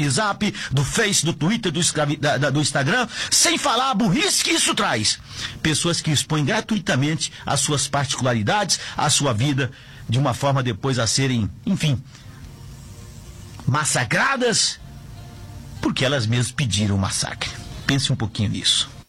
WhatsApp, do Face, do Twitter, do Instagram, sem falar a burrice que isso traz. Pessoas que expõem gratuitamente as suas particularidades, a sua vida, de uma forma depois a serem, enfim, massacradas, porque elas mesmas pediram o massacre. Pense um pouquinho nisso.